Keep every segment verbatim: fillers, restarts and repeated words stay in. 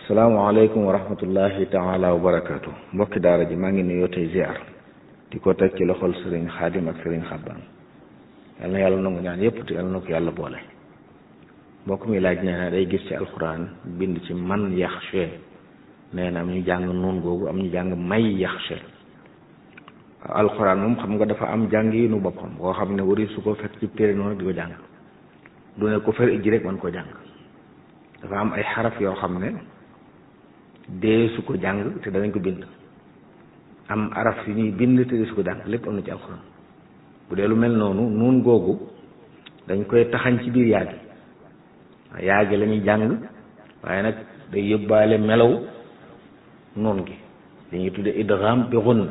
salaamaaleykum wa rahmatullahi taala wa barakaatu mbokki daara ji maa ngi nuyoo tey ziar di ko teg ci loxol sëriñ xaadim ak sëriñ xabbaan yal na yàlla nangu ñaan yépp te yal na ko yàlla boole. mbokk mi laaj nee na day gis ci alxuraan bind ci man yaxshe nee na am ñu jàng noon googu am ñu jàng may yaxshe. alxuraan moom xam nga dafa am jàng yi nu boppam boo xam ne wari su ko fekk ci téere noonu di ko jàng du ne ko fer ijji rek man ko jàng dafa am ay xaraf yoo xam ne dee su ko jàng te danañ ko bind am araf yu ñuy bind te dee su ko jàng lépp am na ci alxuraan bu dee lu mel noonu nuun googu dañ koy taxañ ci biir yaagi yaagi la ñuy jàng waaye nag day yóbbaale melaw nuun gi dañuy tudde idgham bi ghunna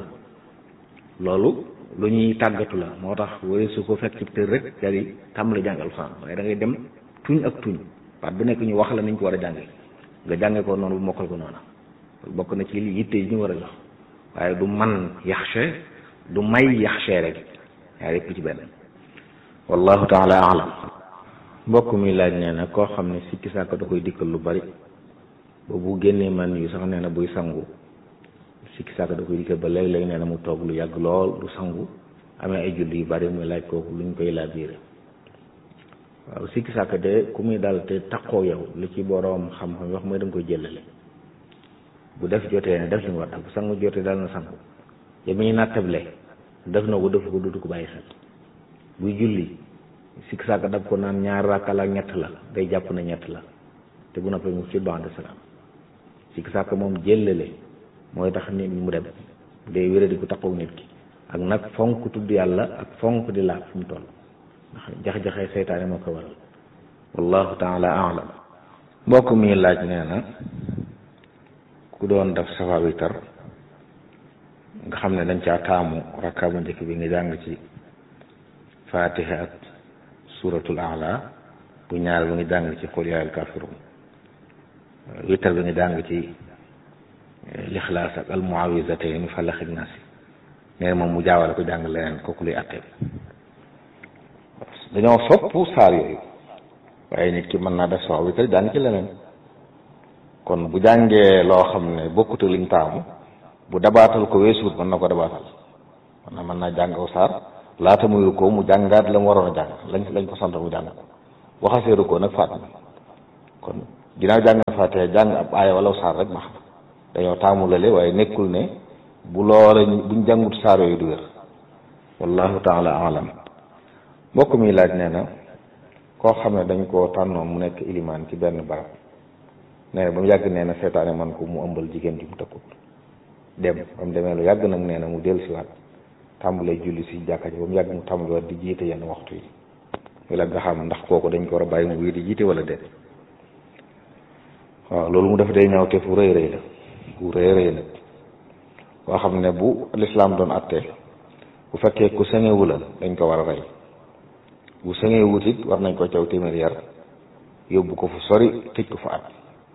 loolu lu ñuy tàggatu la moo tax wari su ko fekk ci tër rek dari tàmbali jàng alxuraan waaye da ngay dem tuñ ak tuñ baat bu nekk ñu wax la niñ ko war a jànge nga jànge ko noonu bu mokkal ko noonu bokk na ci li yitte yi ñu war a jox waaye du man yaxshe du may yaxshe rek yaa yëpp ci benn wallahu taala alam. mbokk mi laaj nee na koo xam ne sikki sàkk da koy dikkal lu bari ba bu génnee man yu sax nee na buy sangu sikki sàkk da koy dikkal ba léeg-léeg nee na mu toog lu yàgg lool du sangu amee ay julli yu bari muy laaj kooku luñ koy laabiire. waaw sikki sàkk de ku muy dal te takkoo yow li ci boroom xam-xam wax mooy da nga koy jëlale bu def jotee ne def li mu war def bu sangu jotee dal na sangu ya muy nattable def na ko def ko dutu ko bàyyi xel buy julli sikki sàkk daf ko naan ñaar rakka la ñett la day jàpp na ñett la te bu noppee mu ci ba'da salaam sikki sàkk moom jëlale mooy tax nit mu dem day wéra di ko takkoo nit ki ak nag fonk tudd yàlla ak fonk di laaj fu mu toll ndax jax-jaxee seytaane moo ko waral wallahu taala alam. mbokk mi laaj nee na ku doon def safa witar nga xam ne dañ caa taamu rakka bu njëkk bi nga jàng ci fatiha ak suratul ala bu ñaar bi nga jàng ci qul yaa ayyuhal kaafiruun witar bi nga jàng ci lixlaas ak almuawizatayn falaq ak naas nee na moom mu jaawale ko jàng leneen kooku luy àttee dañoo sopp saar yooyu waaye nit ki mën naa def sax witar jàng ci leneen kon bu jàngee loo xam ne bokkute liñ taamu bu dabaatal ko weesuut mën na ko dabaatal mën na mën naa jàng aw saar laata muy ko mu jàngaat la mu waroon a jàng lañ lañ ko sant mu jàng ko waxaseeru ko nag faat na kon ginnaaw jàng faatee jàng ab aaya wala saar rek baax dañoo taamu lale waaye nekkul ne bu loola buñ jàngut saar yooyu du wér wallahu taala alam. mbokk mi laaj nee na koo xam ne dañ koo tànnoon mu nekk ilimaan ci benn barab nee na ba mu yàgg nee na seetaane man ko mu ëmbal jigéen ji mu tëkkut dem ba mu demee lu yàgg nag nee na mu dellu siwaat tàmbalee julli si jàkka ji ba mu yàgg mu tàmbaliwaat di jiite yenn waxtu yi muy la nga xam ndax kooku dañ ko war a bàyyi mu wéy di jiite wala déet. waaw loolu mu def day ñaaw te fu rëy rëy la fu rëy rëy la koo xam ne bu lislaam doon atte bu fekkee ku sëŋewu la dañ ko war a rey bu sëŋee wutit war nañ ko caw téeméer yar yóbbu ko fu sori tëj ko fa at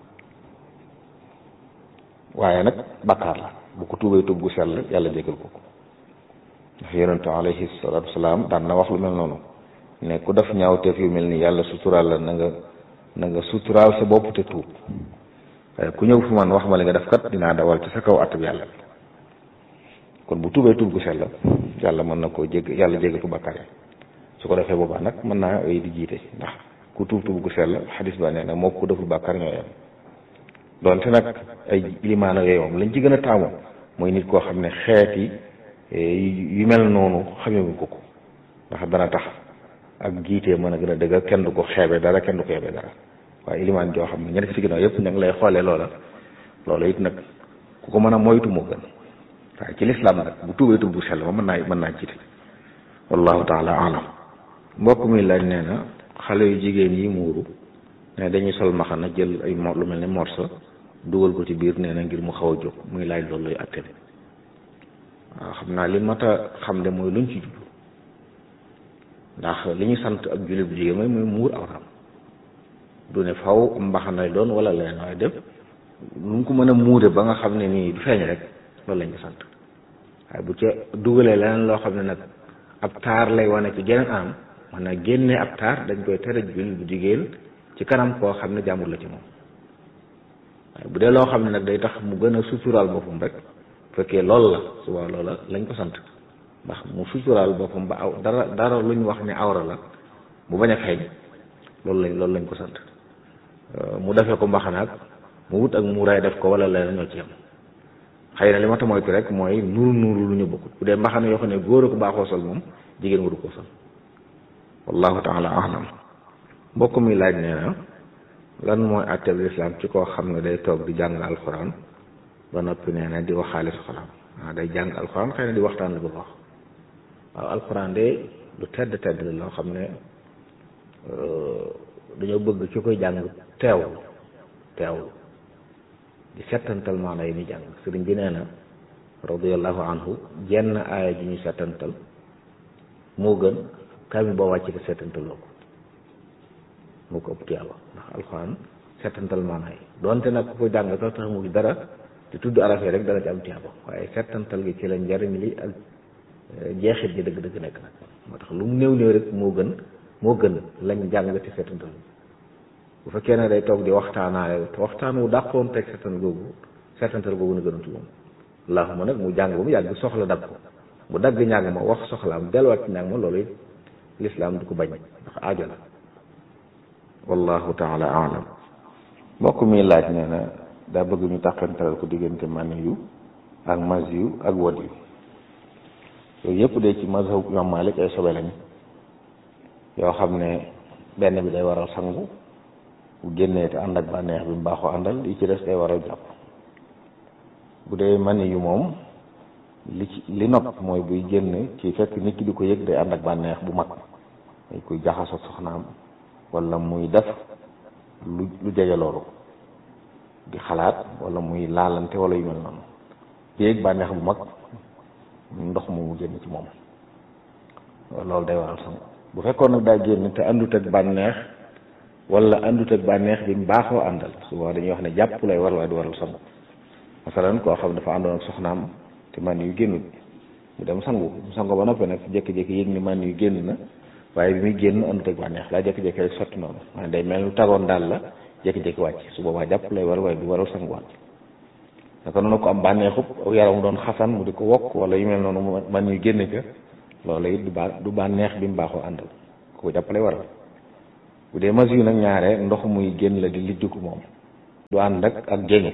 waaye nag bakkaar la bu ko tuubee tuub gu sell yàlla jégal ko ko ndax yonente alayhi salaatu wasalaam daan na wax lu mel noonu ne ku def ñaawteef yu mel ni yàlla suturaal la na nga na nga suturaal sa bopp te tuub waaye ku ñëw fu man wax ma li nga def kat dinaa dawal ci sa kaw at bi yàlla kon bu tuubee tuub gu sell yàlla mën na koo jég yàlla jégal ko bakkaar yi su ko defee boobaa nag mën naa ay di jiite ndax ku tuub tuub gu sell xadis ba nee na moo ko deful bàkkaar ñoo yem doonte nag ay limaana yooyu moom lañ ci gën a taamu mooy nit koo xam ne xeeti yu mel noonu xamewuñ ko ko ndax dana tax ak jiitee mën a gën a dëgg kenn du ko xeebe dara kenn du ko xeebe dara waaye ilimaan joo xam ne ñeneen si ginnaaw yëpp ña ngi lay xoolee loola loola it nag ku ko mën a moytu moo gën waaye ci lislaam nag bu tuubee tuub gu sell ma mën naa mën naa jiite wallahu taala alam. mbokk mi laaj nee na xale yu jigéen yi muuru ne dañuy sol maxana jël ay mo lu mel ne morso dugal ko ci biir nee na ngir mu xaw a jóg muy laaj loolu lay atte waaw xam naa li mat a xam de mooy luñ ci jublu ndax li ñu sant ak jullit bu jigéen mooy muy muur awraam du ne faw mbaxana doon wala leneen waaye def lu mu ko mën a muure ba nga xam ne nii du feeñ rek loolu lañ ko sant waaye bu ca dugalee leneen loo xam ne nag ab taar lay wane ci geneen am man na génne ab taar dañ koy tere jullit bu jigéen ci kanam koo xam ne jàmbur la ci moom bu dee loo xam ne nag day tax mu gën a suturaal boppam rek bu fekkee loolu la suba loola lañ ko sant ndax mu suturaal boppam ba aw dara dara lu ñu wax ne awra la mu bañ a xeeñ loolu lañ loolu lañ ko sant mu defee ko mbaxanaak mu wut ak muuraay def ko wala leneen ñoo ci yam xëy na li ma ta moytu rek mooy nuuru nuuru lu ñu bokkut bu dee mbaxana yoo xam ne góor a ko baaxoo sol moom jigéen waru ko sol wallahu taala alam mbokk mi laaj nee na lan mooy àtteb lislaam ci koo xam ne day toog di jàng alxuraan ba noppi nee na di waxaale alxuraan waaw day jàng alxuraan xëy na di waxtaan la bëgg wax waaw alxuraan de lu tedd tedd la loo xam ne dañoo bëgg ci koy jàng teewlu teewlu di settantal maana yi muy jàng sëriñ bi nee na radiyallahu anhu jenn aaya ji ñuy settantal moo gën kaamil boo wàcc ko settantaloo ko moo ko ëpp tiyaaba ndax alxuraan settantal maana yi donte nag ku ko jàng sax tax mu dara di tudd araf yi rek dana ci am tiyaaba waaye settantal gi ci la njariñ li ak jeexit ji dëgg-dëgg nekk nag moo tax lu mu néew néew rek moo gën moo gën lañ jàng ci settantal bu fekkee ne day toog di waxtaanaale waxtaan wu dàqoon teg settan googu settantal googu na gënatu moom allahuma nag mu jàng ba mu yàgg soxla dagg ko mu dagg ñàng ma wax soxlaam delluwaat ci ñàng ma loolu it lislaam du ko bañ ndax aajo la wallahu taala alam mbokk mi laaj nee na daa bëgg ñu tàqantalal ko diggante mani yu ak mas yu ak wod yu yooyu yëpp de ci mazhab Imam Malik ay sobe lañ yoo xam ne benn bi day waral sangu bu génnee te ànd ak bànneex bi mu baaxoo àndal li ci des day waral jàpp bu dee mani yu moom li ci li nopp mooy buy génn ci fekk nit ki di ko yëg day ànd ak bànneex bu mag day koy jaxasoo soxnaam wala muy def lu lu jege loolu di xalaat wala muy laalante wala yu mel noonu yéeg bànneex bu mag ndox mu génn ci moom loolu day waral sangu bu fekkoon nag daa génn te àndut ak bànneex wala àndut ak bànneex bi mu baaxoo àndal souvent dañuy wax ne jàpp lay war waaye du waral sangu masalan koo xam dafa àndoon ak soxnaam te man yu génnut mu dem sangu mu sangu ba noppi nag jékki-jékki yëg ni man yu génn na waaye bi muy génn àndut ak bànneex laa jékki-jékki rek sotti noonu maanaam day mel lu tagoon daal la jékki-jékki wàcc su boobaa jàpp lay war waaye du waral sanguwaat naka noonu ko am bànneexub yaram doon xasan mu di ko wokk wala yu mel noonu man yu génn ca loolu it du ba du bànneex bi mu baaxoo àndal ko jàpp lay waral bu dee mas yu nag ñaare ndox muy génn la di lijjiku moom du ànd ak ak jeñu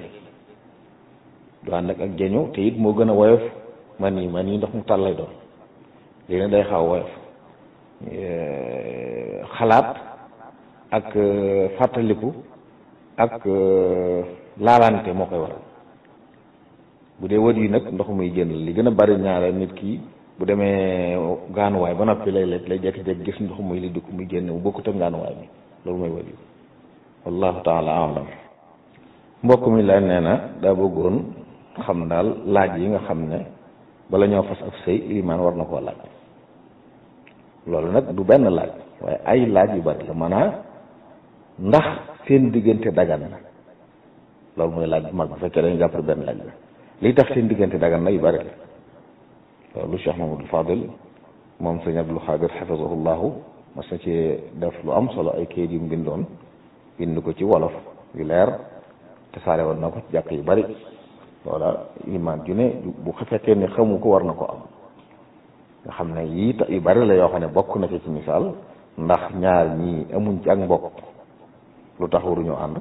du ànd ak ak jeñu te it moo gën a woyof man yi man yi ndox mu tàll lay doon léegi day xaw woyof xalaat ak fàttaliku ak laalante moo koy waral bu dee wët yi nag ndox muy génn li gën a bari ñaare nit ki bu demee gaanuwaay ba noppi lay lay jékki-jékki gis ndox muy li dugg muy génn mu bokkut ak gaanuwaay bi loolu mooy wët yi wallahu taala alam mbokk mi la nee na daa bëggoon xam daal laaj yi nga xam ne bala ñoo fas ab sëy limaan war na koo laaj loolu nag du benn laaj waaye ay laaj yu bari la maanaam ndax seen diggante dagan na loolu mooy laaj bu mag bu fekkee dañu jàppale benn laaj la liy tax seen diggante dagan na yu bari la loolu Cheikh Mamadou Fadil moom sëñ Abdul Xaadir xafisahullahu mas na ci def lu am solo ay kayit yu mu bindoon bind ko ci wolof yu leer te saare woon na ko ci jàkk yu bari loola limaan ju ne bu fekkee ne xamu ko war na ko am nga xam ne yii yu bari la yoo xam ne bokk na ci ci misaal ndax ñaar ñii amuñ ci ak mbokk lu tax waruñoo ànd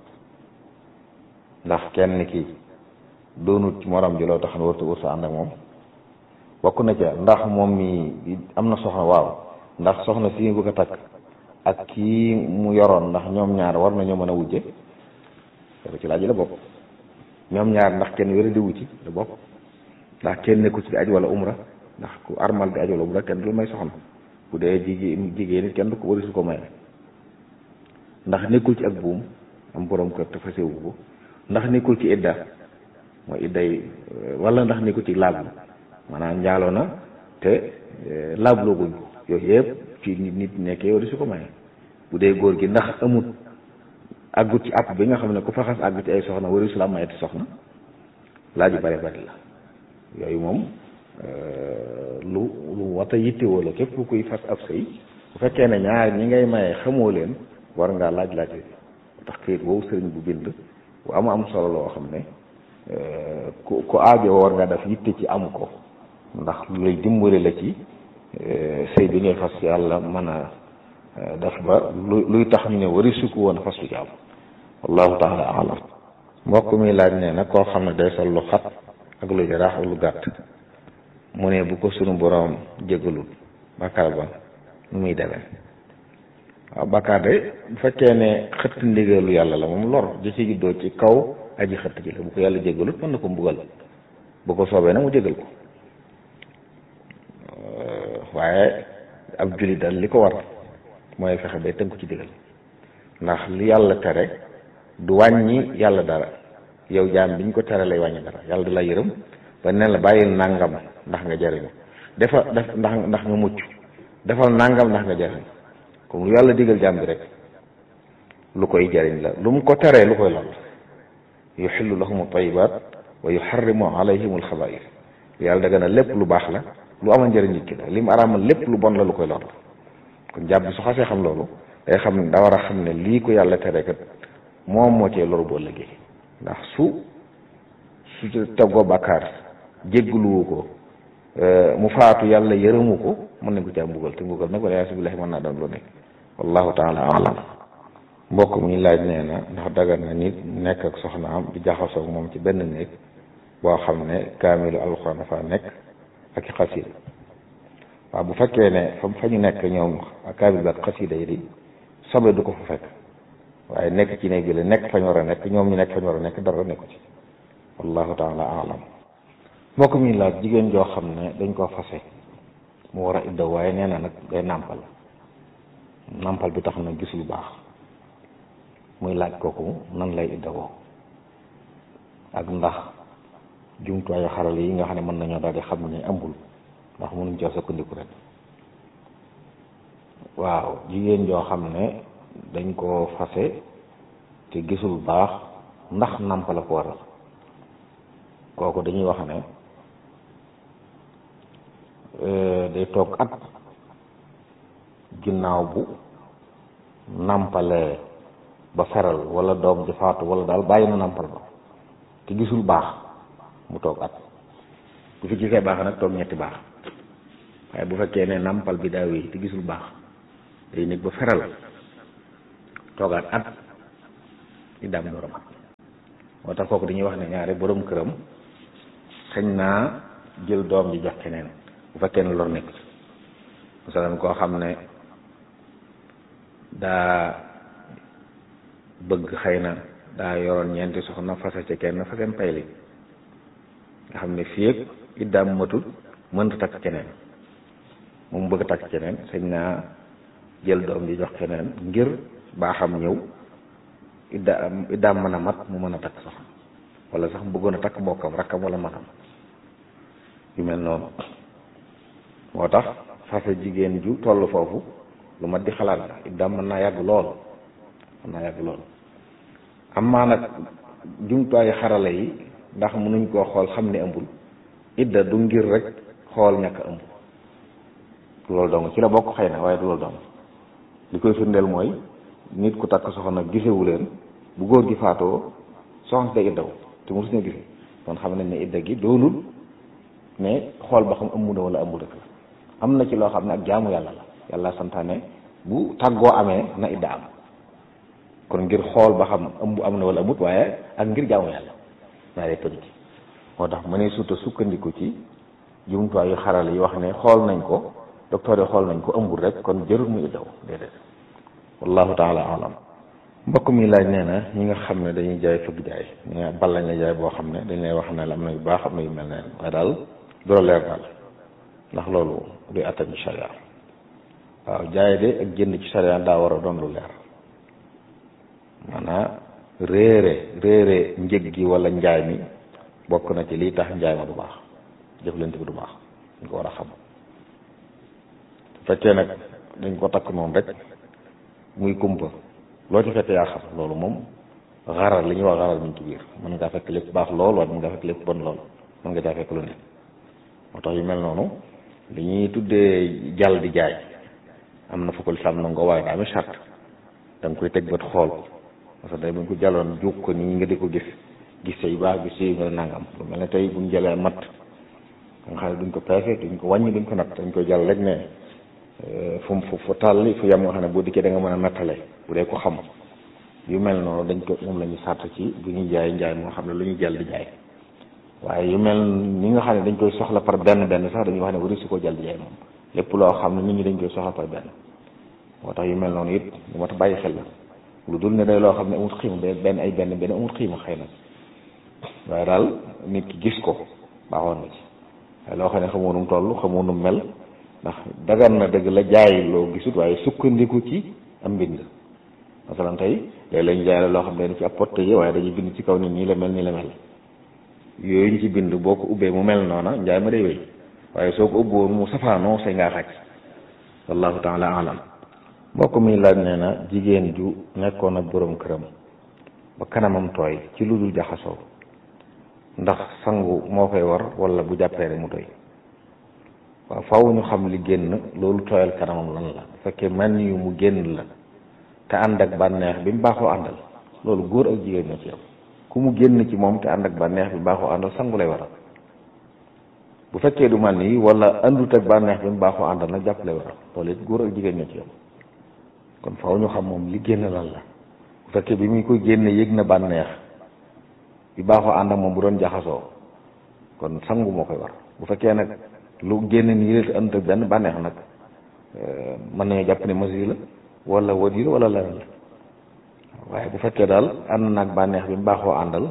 ndax kenn ki doonut ci morom ji loo tax ne warta wër sa ànd ak moom bokk na ca ndax moom mi am na soxna waaw ndax soxna si bëgg a takk ak kii mu yoroon ndax ñoom ñaar war nañoo mën a wujje loolu ci laaj la bokk ñoom ñaar ndax kenn wéra di wucci la bokk ndax kenn nekku ci di aj wala umra ndax ku armal di aj wala umra kenn du may soxna bu dee jigéen jigéen nit kenn du ko wari su ko may ndax nekkul ci ak buum am borom kër te fasewu ko ndax nekkul ci idda mooy idday wala ndax nekkul ci laab maanaam njaaloo na te laablooguñ ko yooyu yëpp ci nit nit nekkee wari su ko may bu dee góor gi ndax amut àggut ci àpp bi nga xam ne ku faxas àggut ci ay soxna wari su la mayati soxna laaj yu bari bari la yooyu moom lu lu wata yittewoo la képp kuy fas ab sëy bu fekkee ne ñaar ñi ngay maye xamoo leen war ngaa laaj laaj tax këyit woowu sëriñ bu bind bu am am solo loo xam ne ku ku aajo war nga def yitte ci am ko ndax lu lay dimbali la ci sëy bi ngay fas yàlla mën a def ba lu luy tax ñu ne wari sukk woon fas lu ci am wallahu taala alam mbokk mi laaj ne nag koo xam ne day sol lu xat ak lu jaraax ak lu gàtt mu ne bu ko sunu boroom jégalul bàkkaar ba nu muy demee waaw bàkkaar de bu fekkee ne xëtt ndigalu yàlla la moom lor di ci juddoo ci kaw aji xëtt ji la bu ko yàlla jégalut mën na ko mbugal bu ko soobee na mu jégal ko waaye ab jullit daal li ko war mooy fexe bay tënku ci digal ndax li yàlla tere du wàññi yàlla dara yow jaam biñ ko tere lay wàññi dara yàlla du la yërëm ba ne la bàyyil nàngam ndax nga jariñu defa def ndax ndax nga mucc defal nàngam ndax nga jariñu comme lu yàlla digal jaam bi rek lu koy jariñ la lu mu ko teree lu koy lor yuxillu lahum tayibat wa yuxarrimu alayhim alxabair yàlla daga na lépp lu baax la lu amal njëriñ nit ki la li mu araamal lépp lu bon la lu koy lor kon jàpp su xasee xam loolu day xam ne da war a xam ne lii ko yàlla tere kat moom moo cee loru boo liggéey ndax su su tegoo bàkkaar jéggluwu ko mu faatu yàlla yërëmu ko mën nañ ko caa mbugal te mbugal nag wala yaasu billahi mën naa doon lu nekk wallahu taala alam mbokk mi laaj nee na ndax dagan na nit nekk ak soxnaam di jaxasoo ak moom ci benn néeg boo xam ne kaamilu alxuraan dafa nekk ak i xasida waaw bu fekkee ne fa fa ñu nekk ñoom kaamil bi ak xasida yi di sobe du ko fa fekk waaye nekk ci néeg bi la nekk fañ war a nekk ñoom ñu nekk fañ war a nekk dara nekku ci wallahu taala alam mbokk mi laaj jigéen joo xam ne dañ koo fase mu war a iddaw waaye nee na nag day nàmpal nàmpal bi tax na gis lu baax muy laaj kooku nan lay iddawoo ak ndax jumtuwaayu xarala yi nga xam ne mën nañoo daal di xam ne ëmbul ndax mënuñ coo sukkandiku rek waaw jigéen joo xam ne dañ koo fase te gisul baax ndax nàmpal ko waral kooku dañuy wax ne day toog at ginnaaw bu nàmpalee ba feral wala doom ji faatu wala daal bàyyi na nàmpal ba te gisul baax mu toog at bu fi gisee baax nag toog ñetti baax waaye bu fekkee ne nàmpal bi daa wéy te gisul baax day nekk ba feral toogaat at di daam borom moo tax kooku dañuy wax ne ñaare borom këram xëñ naa jël doom ji jox keneen bu fekkee ne lor nekk masalan koo xam ne daa bëgg xëy na daa yoroon ñeenti soxna fase ci kenn fasem payli nga xam ne fii ak iddaam matul mënta takk keneen moom bëgg takk keneen xëñ naa jël doom ji jox keneen ngir baaxam ñëw iddaam iddaam mën a mat mu mën a takk soxna wala sax bëggoon a takk mbokkam rakkam wala matam yu mel noonu moo tax fase jigéen ju toll foofu lu mat di xalaat la iddaam mën naa yàgg lool mën naa yàgg lool am maa nag jumtuwaayu xarala yi ndax mënuñ koo xool xam ne ëmbul idda du ngir rek xool ñàkk ëmb du loolu dong ci la bokk xëy na waaye du loolu dong li koy firndeel mooy nit ku takk soxna gisewu leen bu góor gi faatoo soxna si day iddaw te mosuñu gise kon xam nañ ne idda gi doonul ne xool ba xam ëmb na wala ëmbu dëkk la am na ci loo xam ne ak jaamu yàlla la yàlla santaane bu tàggoo amee na idda am kon ngir xool ba xam ëmb am na wala amut waaye ak ngir jaamu yàlla ñaaree përi ci moo tax ma ne surtout sukkandiku ci jumtuwaay yu xaral yi wax ne xool nañ ko docteur yi xool nañ ko ëmbul rek kon jërul muy iddaw déedéet wallahu taala alam mbokk mi laaj nee na ñi nga xam ne dañuy jaay fëgg jaay ñi nga bal lañ la jaay boo xam ne dañ lay wax ne la am na yu baax am na yu mel ne waaye daal doo leer daal ndax loolu duy attan ci sharia waaw jaay de ak jënd ci sharia daa war a doon lu leer maanaam réere réere njëg gi wala njaay mi bokk na ci lii tax njaay ma du baax jëflante bi du baax dañ ko war a xam fekkee nag dañ ko takk noonu rek muy kumpa loo ci fekkee yaa xam loolu moom xaral li ñuy wax xaral mi ngi ci biir mën ngaa fekk lépp baax lool waaye mën ngaa fekk lépp bon lool mën nga caa fekk lu ne moo tax yu mel noonu li ñuy tuddee jàll di jaay am na fu ko lislaam nangu waaye daa amee charte da nga koy teg bët xool parce que day buñ ko jàlloon juug ko nii nga di ko gis gis yu baax gis yu nga nangam lu mel ne tey buñ jëlee matt nga xam ne duñ ko peese duñ ko wàññi duñ ko natt dañ koy jàll rek ne fu mu fu fu tàlli fu yem nga xam ne boo dikkee da nga mën a nattale bu dee ko xam yu mel noonu dañ ko moom la ñu sàrt ci bu ñuy jaay njaay moo xam ne lu ñuy jël di jaay waaye yu mel ni nga xam ne dañ koy soxla par benn benn sax dañuy wax ne wari su ko jël di jaay moom lépp loo xam ne nit ñi dañ koy soxla par benn moo tax yu mel noonu it lu mat a bàyyi xel la lu dul ne day loo xam ne amut xiima benn ay benn benn amut xiima xëy na waaye daal nit ki gis ko baaxoon na ci waaye loo xam ne xamoo nu mu toll xamoo nu mu mel ndax dagan na dëgg la jaay loo gisut waaye sukkandiku ci am mbind masalan tey léegi lañu jaay la loo xam ne dañu ci apporté yi waaye dañuy bind ci kaw ni nii la mel nii la mel yooyu ñu ci bind boo ko ubbee mu mel noona njaay ma day wéy waaye soo ko ubboon mu safaanoo say ngaa xaj wallahu taala alam mbokk mi laaj nee na jigéen ju nekkoon ak borom këram ba kanamam tooy ci lu dul jaxasoo ndax sangu moo koy war wala bu jàppee rek mu doy waaw faaw ñu xam li génn loolu tooyal kanamam lan la bu fekkee man yu mu génn la te ànd ak bànneex bi mu baaxoo àndal loolu góor ak jigéen ñoo ci am ku mu génn ci moom te ànd ak bànneex bi baaxoo àndal sangu lay waral bu fekkee du man yi wala àndut ak bànneex bi mu baaxoo àndal nag jàpp lay waral loolu it góor ak jigéen ñoo ci am kon faaw ñu xam moom li génn lan la bu fekkee bi muy koy génne yëg na bànneex bi baaxoo ànd ak moom bu doon jaxasoo kon sangu moo koy war bu fekkee nag lu génn nii la ànd ak benn bànneex nag mën nañu jàpp ne mesure la wala wadi la wala leneen la waaye bu fekkee daal ànd naag bànneex bi mu baaxoo àndal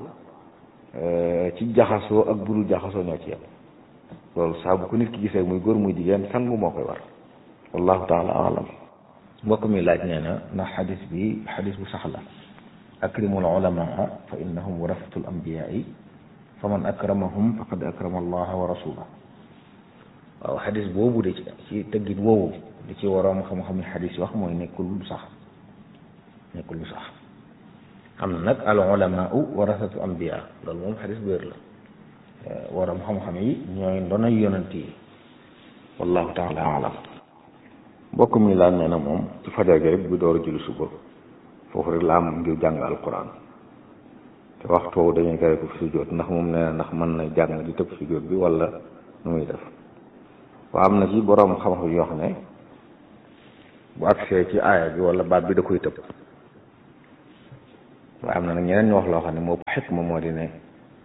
ci jaxasoo ak budul jaxasoo ñoo ci yem loolu saa bu ko nit ki gisee muy góor muy jigéen sangu moo koy war wallahu taala alam mbokk mi laaj nee na ndax xadis bi xadis bu sax la akrimul ulamaa fa innahum warasatul anbiyaai fa man akramahum faqad akrama allaha wa rasulah waaw xadis boobu de ci ci tëggit woowu di ci waroom xam-xam yi xadis wax mooy nekkul lu sax nekkul lu sax am na nag al ulamaau warasatu anbiya loolu moom xadis bu wér la waroom xam-xam yi ñooy ndonoy yonent yi wallahu taala alam mbokk mi laaj nee na moom ci fajar gi rek bi door a julli suba foofu rek la am ngir jàng alquran te waxtu woowu dañuy gare ko fi sujjóot ndax moom nee na ndax mën na jàng di tëb sujjóot bi wala nu muy def waa am na ci borom xam-xam yoo xam ne bu agsee ci aaya bi wala baat bi da koy tëb waaye am na nag ñeneen ñu wax loo xam ne moo xikma moo di ne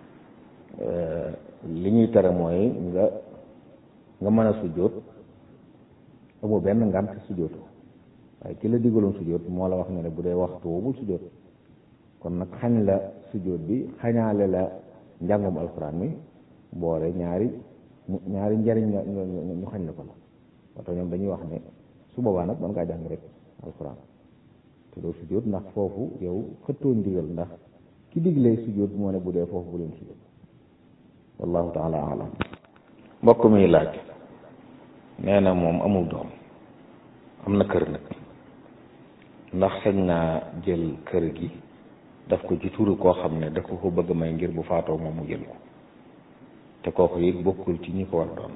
li ñuy tere mooy nga nga mën a sujjóot amoo benn ngant sujjóotu waaye ki la digaloon sujjóot moo la wax ne ne bu dee waxtu bul sujjóot kon nag xañ la sujjóot bi xañaale la njàngum alxuraan mi boole ñaari ñaari njariñ nga ñu xañ la ko la moo tax ñoom dañuy wax ne su boobaa nag mën ngaa jàng rek alxuraan te doo sujjóot ndax foofu yow xëttoo ndigal ndax ki diglee sujjóot moo ne bu dee foofu bu leen sujjóot wallahu taala alam mbokk mi laaj nee na moom amul doom am na kër nag ndax sañ naa jël kër gi daf ko ci turu koo xam ne daf ko ko bëgg may ngir bu faatoo moom mu jël ko te kooku it bokkul ci ñi ko war doon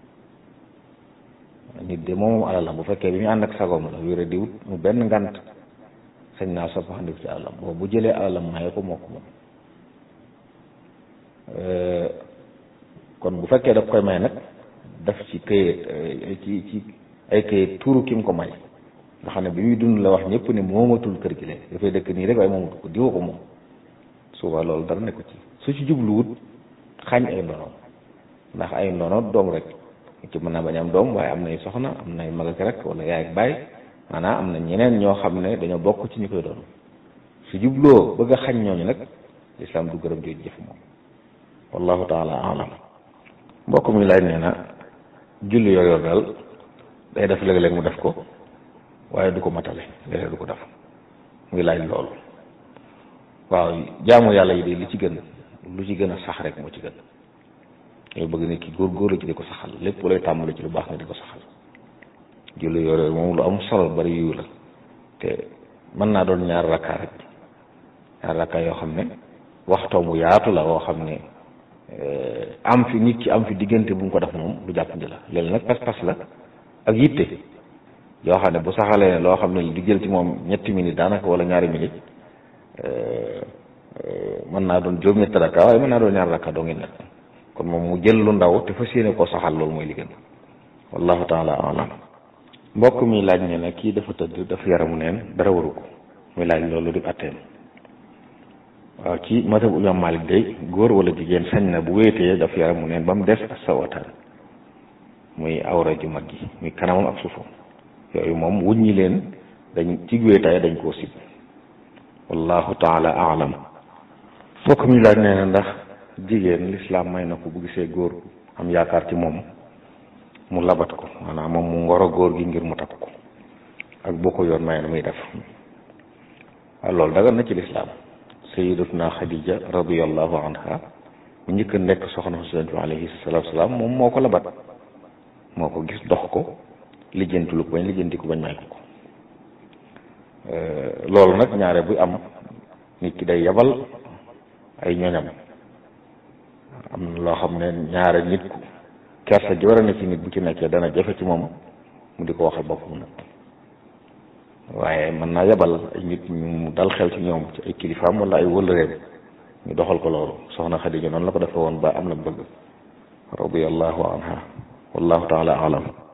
nit de moom alalam bu fekkee bi ñu ànd ak sagoom la wéra diwut mu benn ngant sañ naa soppaxandiku ci alalam boobu bu jëlee alalam maye ko moo ko moom kon bu fekkee daf koy may nag daf ci këyit ci ci ay këyit tuuru ki mu ko may nga xam ne bi muy dund la wax ñëpp ne moomatul kër gi léegi dafay dëkk nii rek waaye moomatu ko diwa ko moom suba loolu dara ne ko ci su ci jubluwut xañ ay ndono ndax ay ndono doom rek ci mën naa bañ am doom waaye am nay soxna am nay mag ak rek wala yaay ak baay maanaam am na ñeneen ñoo xam ne dañoo bokk ci ñu koy doon su jubloo bëgg a xañ ñooñu nag lislaam du gërëm jooju jëf moom wallahu taala alam mbokk mi laaj nee na julli yor yor daal day def léeg-léeg mu def ko waaye du ko matale léeg-léeg du ko def mu ngi laaj loolu waaw jaamu yàlla yi de li ci gën lu ci gën a sax rek moo ci gën yow bëgg nit ki góor-góor la ci di ko saxal lépp lay tàmbali ci lu baax nga di ko saxal julli yor yor moom lu am solo bari yu la te mën naa doon ñaar rakka rek ñaar rakka yoo xam ne waxtoom bu yaatu la woo xam ne am fi nit ki am fi diggante bu mu ko def moom lu jàppandi la léegi nag pas-pas la ak yitte yoo xam ne bu saxalee ne loo xam ne di jël ci moom ñetti minutes daanaka wala ñaari minutes mën naa doon juróom-ñetti rakka waaye mën naa doon ñaar rakka doo ngi nekk kon moom mu jël lu ndaw te fas yéene koo saxal loolu mooy li gën wallahu taala alam mbokk mi laaj ne ne kii dafa tëdd dafa yaramu neen dara waru ko muy laaj loolu di atteem waaw ci mazhab imam Malik day góor wala jigéen sañ na bu wéetee daf yaramu neen ba mu des ak sawataan muy awra ju mag gi muy kanamam ak suufam yooyu moom wuññi leen dañ ci wéetaay dañ koo sib wallahu taala alam fokk mi laaj nee na ndax jigéen lislaam may na ko bu gisee góor am yaakaar ci moom mu labat ko maanaam moom mu ngoro góor gi ngir mu takk ko ak boo ko yoon may na muy def waaw loolu dagan na ci lislaam sayyidatuna Xadija radiyallahu anha bu njëkk a nekk soxna Yonent bi alayhi salaatu wasalaam moom moo ko labat moo ko gis dox ko lijjanti lu ko bañ lijjanti ko bañ may ko ko loolu nag ñaare bu am nit ki day yabal ay ñoñam am na loo xam ne ñaare nit ku kersa ji war a ne ci nit bu ci nekkee dana jafe ci moom mu di ko waxal boppam nag waaye mën naa yabal ay nit ñu dal xel ci ñoom ci ay kilifaam wala ay wëllëreem ñu doxal ko loolu soxna Xadija noonu la ko defee woon ba am na bëgg radiyallahu anha wallahu taala alam